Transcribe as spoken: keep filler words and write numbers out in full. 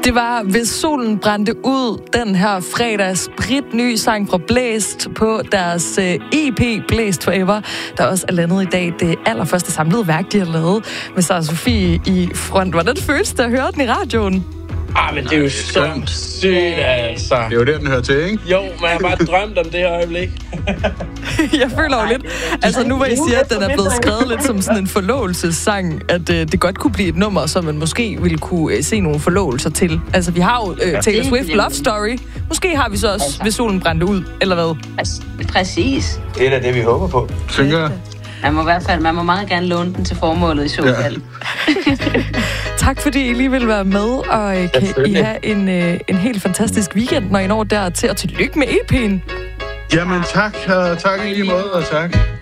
Det var Hvis solen brændte ud, den her fredags spritny sang fra Blæst på deres uh, E P Blæst Forever, der også er landet i dag. Det allerførste samlede værk, de har lavet med Sara Sofie i front. Hvordan føles det at høre den i radioen? Ah, men det er jo så sygt, altså. Det er jo der, den hører til, ikke? Jo, man har bare drømt om det her øjeblik. Jeg føler jo lidt, altså nu hvor I siger, at den er blevet skrevet lidt som sådan en forlovelsessang, at uh, det godt kunne blive et nummer, som man måske ville kunne uh, se nogle forlovelser til. Altså vi har jo uh, Taylor Swift Love Story. Måske har vi så også Hvis solen brændte ud, eller hvad? Præcis. Det er da det, vi håber på. Tænker jeg. Man må i hvert fald, man må meget gerne låne den til formålet i så fald. Ja. Tak fordi I lige vil være med, og uh, kan I have en, uh, en helt fantastisk weekend, når I når dertil, og tillykke med E P'en. Jamen tak, og tak i lige måde, og tak.